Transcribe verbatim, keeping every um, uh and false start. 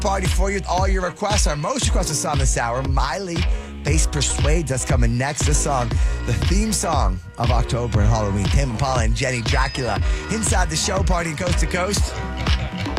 party for you with all your requests. Our most requested song this hour, Miley, Bass Persuade. That's coming next. This song, the theme song of October and Halloween. Tame Impala and Jenny Dracula inside the show, partying coast to coast.